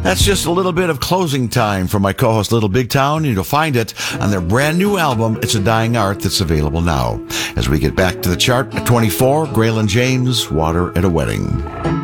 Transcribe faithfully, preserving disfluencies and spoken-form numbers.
That's just a little bit of closing time for my co-host Little Big Town. You'll find it on their brand new album, It's a Dying Art, that's available now. As we get back to the chart at twenty-four, Graylin James, Water at a Wedding.